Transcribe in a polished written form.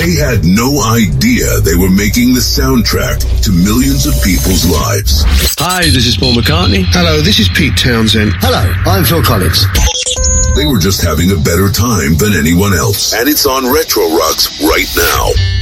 They had no idea they were making the soundtrack to millions of people's lives. Hi, this is Paul McCartney. Hello, this is Pete Townsend. Hello, I'm Phil Collins. They were just having a better time than anyone else. And it's on Retro Rocks right now.